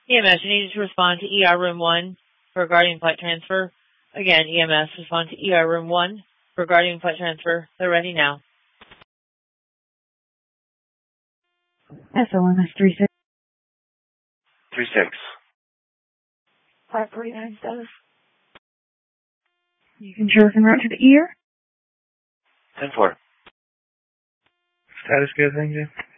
EMS, you need to respond to ER Room 1 regarding flight transfer. Again, EMS, respond to ER Room 1 regarding flight transfer. They're ready now. SLMS 36. 36. 549 status. You can jerk and route to the ear. 10-4. Status good, thank you.